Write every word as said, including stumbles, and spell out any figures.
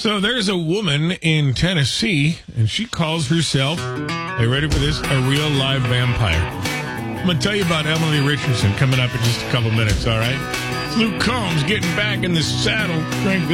So there's a woman in Tennessee, and she calls herself, are you ready for this, a real live vampire. I'm going to tell you about Emily Richardson coming up in just a couple minutes, all right? It's Luke Combs getting back in the saddle. Crank